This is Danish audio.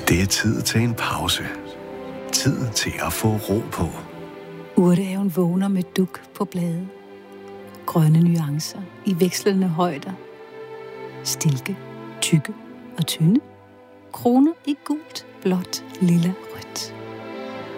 Det er tid til en pause. Tid til at få ro på. Urtehaven vågner med duk på blade. Grønne nuancer i vekslende højder. Stilke, tykke og tynde. Kroner i gult, blåt, lilla, rødt.